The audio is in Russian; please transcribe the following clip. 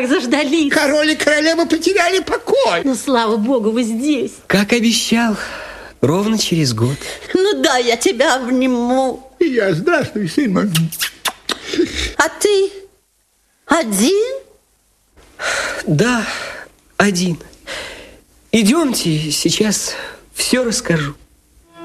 как заждались. Король и королева потеряли покой. Ну, слава богу, вы здесь. Как обещал, ровно через год. Ну да, я тебя обниму. И я, здравствуй, сын мой. А ты один? Да, один. Идемте, сейчас все расскажу.